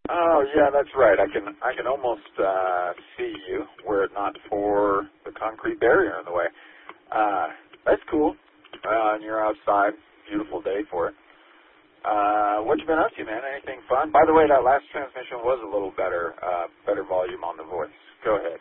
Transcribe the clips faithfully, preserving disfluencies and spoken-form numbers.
Oh, yeah, that's right. I can I can almost uh, see you were it not for the concrete barrier in the way. Uh, that's cool. Uh, and you're outside. Beautiful day for it. Uh, what you been up to, man? Anything fun? By the way, that last transmission was a little better, uh, better volume on the voice. Go ahead.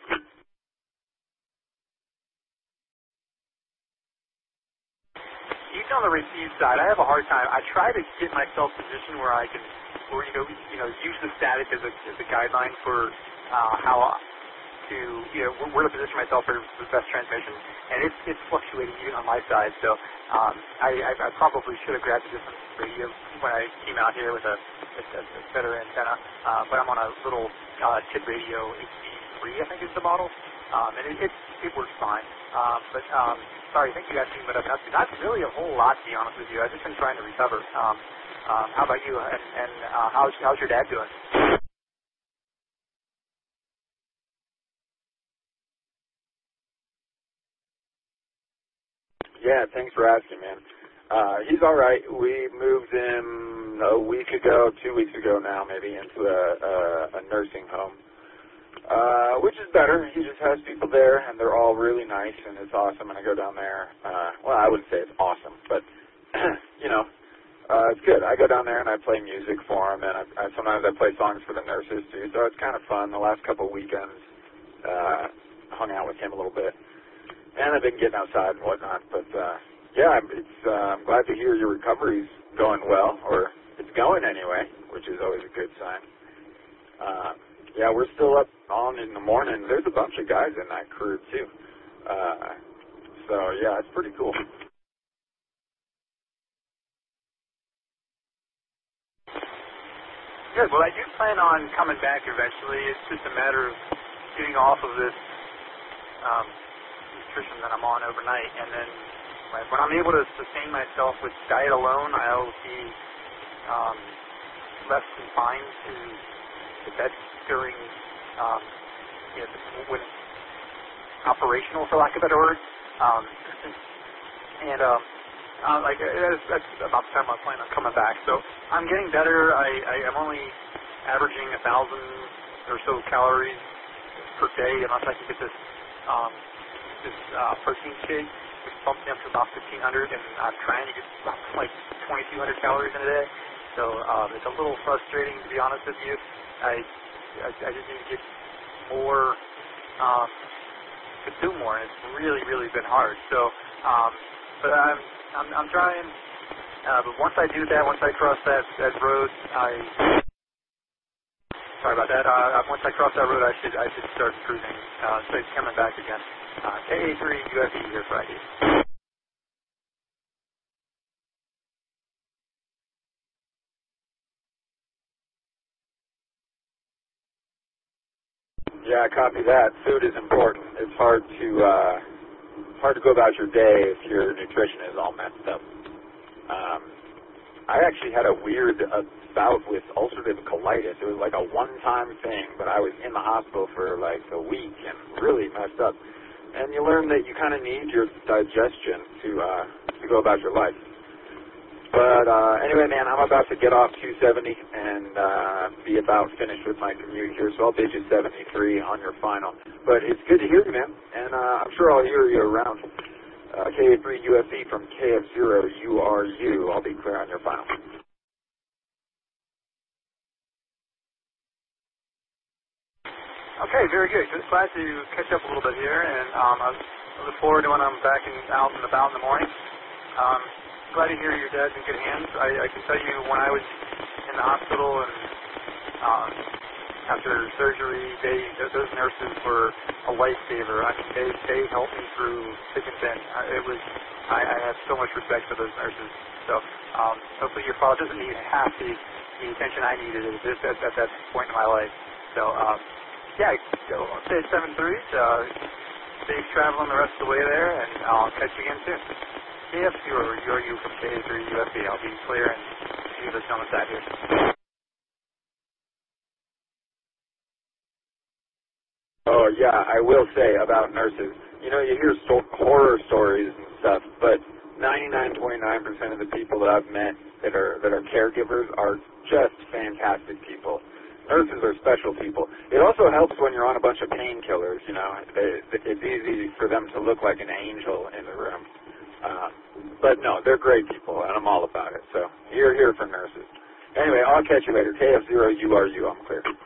Even on the receive side, I have a hard time. I try to get myself positioned where I can, where you know, you know, use the static as a as a guideline for uh, how to, you know, where to position myself for the best transmission, and it's it's fluctuating even on my side. So um, I, I I probably should have grabbed a different radio when I came out here with a, a, a better antenna. Uh, but I'm on a little uh, T I D radio H D three, I think is the model, um, and it, it it works fine. Um, but um, sorry, thank you guys for what I've been up to. Not really a whole lot, to be honest with you. I've just been trying to recover. Um, um, how about you? And, and uh, how's how's your dad doing? Yeah, thanks for asking, man. Uh, he's all right. We moved him a week ago, two weeks ago now, maybe, into a, a, a nursing home, uh, which is better. He just has people there, and they're all really nice, and it's awesome. And I go down there. Uh, well, I wouldn't say it's awesome, but you know, uh, it's good. I go down there and I play music for him, and I, I, sometimes I play songs for the nurses too. So it's kind of fun. The last couple of weekends, uh, hung out with him a little bit. And I've been getting outside and whatnot, but uh, yeah, it's, uh, I'm glad to hear your recovery's going well, or it's going anyway, which is always a good sign. Uh, yeah, we're still up on in the morning. There's a bunch of guys in that crew too, uh, so yeah, it's pretty cool. Good. Well, I do plan on coming back eventually. It's just a matter of getting off of this um, nutrition that I'm on overnight, and then like, when I'm able to sustain myself with diet alone, I'll be um, less confined to the bed during um, you know, when operational, for lack of a better word. Um, and um, uh, like that's, that's about the time I plan on coming back. So I'm getting better. I, I I'm only averaging a thousand or so calories per day, unless I can get this. Um, this uh, protein shake, which bumps me up to about fifteen hundred, and I'm trying to get about like twenty-two hundred calories in a day. So um, it's a little frustrating, to be honest with you. I, I, I just need to get more, um, consume more, and it's really, really been hard. So, um, but I'm, I'm, I'm trying. Uh, but once I do that, once I cross that, that road, I sorry about that. Uh, once I cross that road, I should, I should start cruising. Uh, so it's coming back again. Uh, K A three U F E here Friday. Yeah, I copy that. Food is important. It's hard to uh, hard to go about your day if your nutrition is all messed up. Um, I actually had a weird uh, bout with ulcerative colitis. It was like a one-time thing, but I was in the hospital for like a week and really messed up. And you learn that you kind of need your digestion to uh, to go about your life. But uh, anyway, man, I'm about to get off two seventy and uh, be about finished with my commute here, so I'll bid you seventy-three on your final. But it's good to hear you, man, and uh, I'm sure I'll hear you around. Uh, K A three U F E from K F zero U R U. I'll be clear on your final. Okay, very good. Just glad to catch up a little bit here, and um, I look forward to when I'm back and out and about in the morning. Um, glad to hear your dad's in good hands. I, I can tell you when I was in the hospital and um, after surgery, they those nurses were a lifesaver. I mean, they they helped me through thick and thin. I, it was I, I have so much respect for those nurses. So um, hopefully your father doesn't need half the, the attention I needed at, this, at, at that point in my life. So. Um, Yeah, so I'll say seven three. Uh, safe traveling the rest of the way there, and I'll catch you again soon. K F zero U R U from K A three U F E. I'll be clear and see you on the side here. Oh, yeah, I will say about nurses, you know, you hear sto- horror stories and stuff, but ninety-nine point nine percent of the people that I've met that are that are caregivers are just fantastic people. Nurses special people. It also helps when you're on a bunch of painkillers, you know. They, it's easy for them to look like an angel in the room. Uh, but, no, they're great people, and I'm all about it. So you're here for nurses. Anyway, I'll catch you later. K F zero U R U, I'm clear.